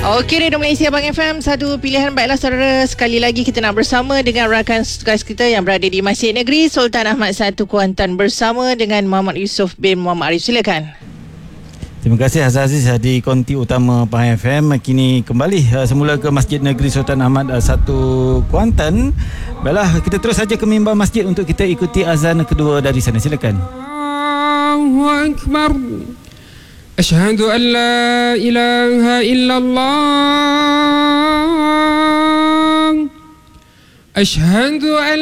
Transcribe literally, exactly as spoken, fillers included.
Okey, Radio Malaysia Abang F M, satu pilihan. Baiklah saudara, sekali lagi kita nak bersama dengan rakan tugas kita yang berada di Masjid Negeri Sultan Ahmad satu Kuantan bersama dengan Muhammad Yusof bin Muhammad Arif. Silakan. Terima kasih Azhar Aziz di konti utama Pahang F M. Kini kembali uh, semula ke Masjid Negeri Sultan Ahmad uh, satu Kuantan. Baiklah, kita terus saja ke mimbar masjid untuk kita ikuti azan kedua dari sana. Silakan. Allahu Akbar. Asyhadu an la ilaha illallah. Asyhadu an